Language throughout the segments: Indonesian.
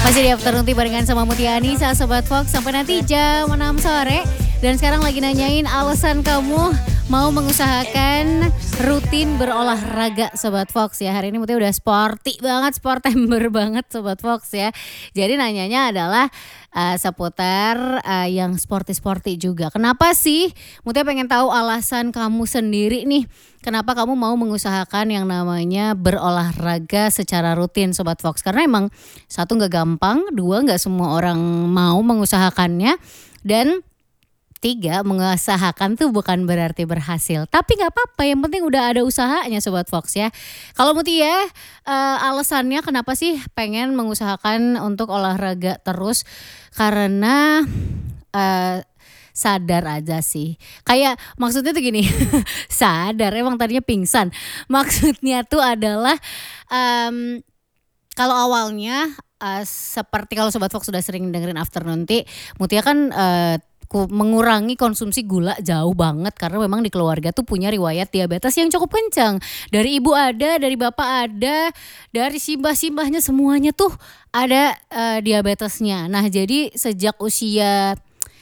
Masih di Afternoon Tea barengan sama Mutia Anissa, Sobat Fox, sampai nanti jam 6 sore. Dan sekarang lagi nanyain alasan kamu mau mengusahakan rutin berolahraga, Sobat Fox ya. Hari ini Mutia udah sporty banget, sportember banget Sobat Fox ya. Jadi nanyanya adalah seputar yang sporty-sporty juga. Kenapa sih? Mutia pengen tahu alasan kamu sendiri nih. Kenapa kamu mau mengusahakan yang namanya berolahraga secara rutin, Sobat Fox? Karena emang satu gak gampang, dua gak semua orang mau mengusahakannya, dan tiga, mengusahakan tuh bukan berarti berhasil. Tapi gak apa-apa, yang penting udah ada usahanya Sobat Fox ya. Kalau Mutia, alasannya kenapa sih pengen mengusahakan untuk olahraga terus? Karena sadar aja sih. Kayak maksudnya tuh gini, sadar emang tadinya pingsan. Maksudnya tuh adalah kalau awalnya seperti kalau Sobat Fox sudah sering dengerin Afternoon Tea, Mutia kan mengurangi konsumsi gula jauh banget karena memang di keluarga tuh punya riwayat diabetes yang cukup kencang. Dari ibu ada, dari bapak ada, dari simbah-simbahnya semuanya tuh ada diabetesnya. Nah, jadi sejak usia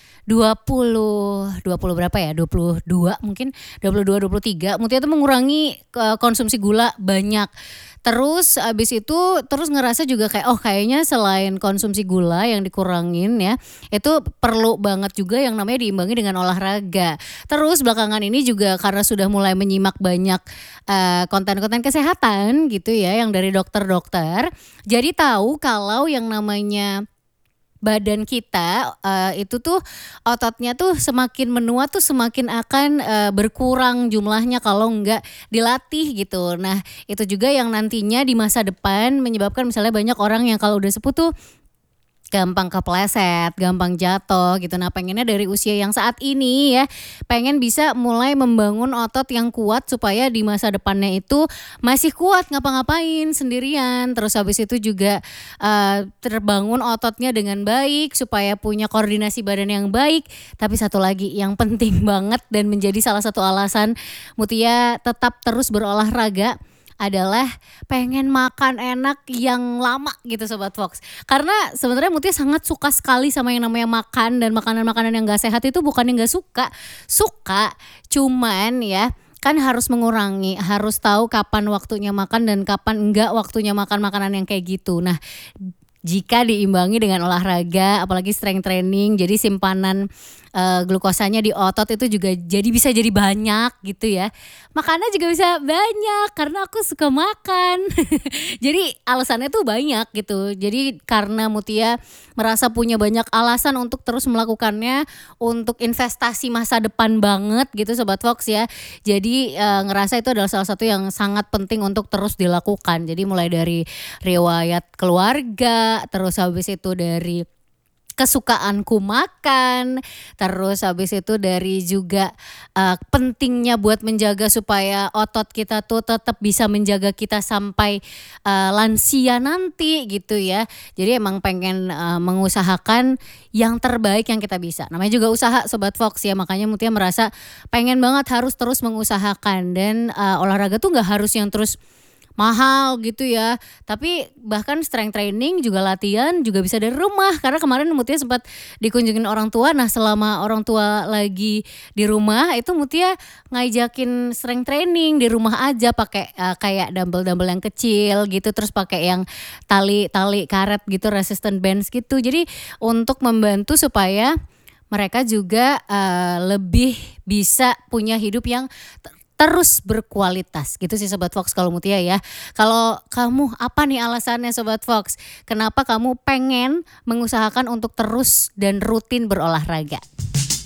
20 berapa ya? 22 mungkin, 23 Mutia tuh mengurangi konsumsi gula banyak. Terus abis itu terus ngerasa juga kayak kayaknya selain konsumsi gula yang dikurangin ya, itu perlu banget juga yang namanya diimbangi dengan olahraga. Terus belakangan ini juga karena sudah mulai menyimak banyak konten-konten kesehatan gitu ya yang dari dokter-dokter, jadi tahu kalau yang namanya badan kita itu tuh ototnya tuh semakin menua tuh semakin akan berkurang jumlahnya kalau enggak dilatih gitu. Nah, itu juga yang nantinya di masa depan menyebabkan misalnya banyak orang yang kalau udah sepuh tuh gampang kepleset, gampang jatuh gitu. Nah, pengennya dari usia yang saat ini ya, pengen bisa mulai membangun otot yang kuat supaya di masa depannya itu masih kuat ngapa-ngapain sendirian. Terus habis itu juga terbangun ototnya dengan baik supaya punya koordinasi badan yang baik. Tapi satu lagi yang penting banget dan menjadi salah satu alasan Mutia tetap terus berolahraga adalah pengen makan enak yang lama gitu Sobat Fox. Karena sebenarnya Mutia sangat suka sekali sama yang namanya makan, dan makanan-makanan yang gak sehat itu bukan yang gak suka. Suka, cuman ya kan harus mengurangi, harus tahu kapan waktunya makan dan kapan enggak waktunya makan makanan yang kayak gitu. Nah, jika diimbangi dengan olahraga, apalagi strength training, jadi simpanan glukosanya di otot itu juga bisa jadi banyak gitu ya. Makannya juga bisa banyak karena aku suka makan. Jadi alasannya tuh banyak gitu. Jadi karena Mutia merasa punya banyak alasan untuk terus melakukannya, untuk investasi masa depan banget gitu Sobat Fox ya. Jadi ngerasa itu adalah salah satu yang sangat penting untuk terus dilakukan. Jadi mulai dari riwayat keluarga, terus habis itu dari kesukaanku makan, terus habis itu dari juga pentingnya buat menjaga supaya otot kita tuh tetap bisa menjaga kita sampai lansia nanti gitu ya. Jadi emang pengen mengusahakan yang terbaik yang kita bisa. Namanya juga usaha Sobat Fox ya, makanya Mutia merasa pengen banget harus terus mengusahakan. Dan olahraga tuh gak harus yang terus mahal gitu ya, tapi bahkan strength training juga latihan juga bisa dari rumah. Karena kemarin Mutia sempat dikunjungin orang tua. Nah, selama orang tua lagi di rumah itu Mutia ngajakin strength training di rumah aja, pakai kayak dumbbell yang kecil gitu, terus pakai yang tali karet gitu, resistant bands gitu. Jadi untuk membantu supaya mereka juga lebih bisa punya hidup yang terus berkualitas gitu sih Sobat Fox kalau Mutia ya. Kalau kamu apa nih alasannya Sobat Fox? Kenapa kamu pengen mengusahakan untuk terus dan rutin berolahraga?